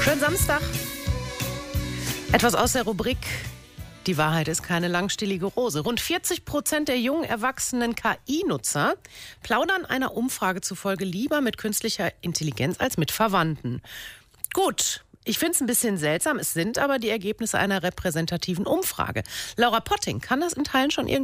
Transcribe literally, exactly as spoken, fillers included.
Schönen Samstag. Etwas aus der Rubrik Die Wahrheit ist keine langstielige Rose. Rund vierzig Prozent der jungen erwachsenen K I-Nutzer plaudern einer Umfrage zufolge lieber mit künstlicher Intelligenz als mit Verwandten. Gut, ich finde es ein bisschen seltsam. Es sind aber die Ergebnisse einer repräsentativen Umfrage. Laura Potting kann das in Teilen schon irgendwie